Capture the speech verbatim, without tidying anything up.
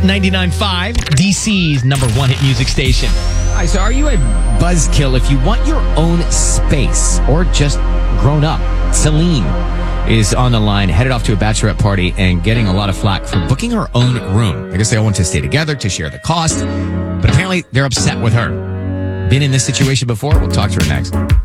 Hot ninety-nine point five, D C's number one hit music station. All right, so are you a buzzkill if you want your own space or just grown up? Celine is on the line, headed off to a bachelorette party and getting a lot of flack for booking her own room. I guess they all want to stay together to share the cost, but apparently they're upset with her. Been in this situation before? We'll talk to her next.